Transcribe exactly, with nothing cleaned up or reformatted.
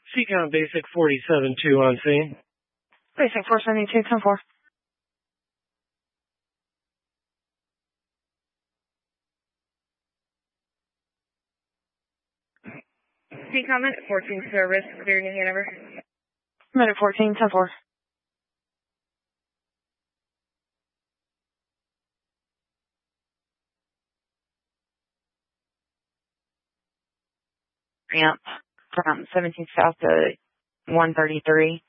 Seacom Basic forty-seven two on scene. Basic four seventy-two, ten four. Seacom fourteen service, clear New Hanover. Minute fourteen, ten four. Ramp from seventeen south to one thirty-three.